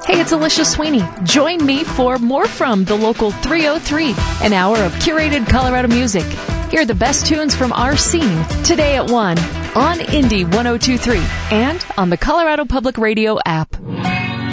Hey, it's Alicia Sweeney. Join me for more from the local 303, an hour of curated Colorado music. Hear the best tunes from our scene today at 1 on Indie 102.3 and on the Colorado Public Radio app.